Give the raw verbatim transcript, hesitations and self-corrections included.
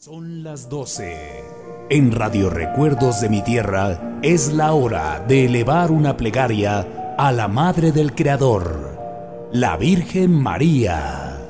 Son las doce. En Radio Recuerdos de mi Tierra es la hora de elevar una plegaria a la Madre del Creador, la Virgen María.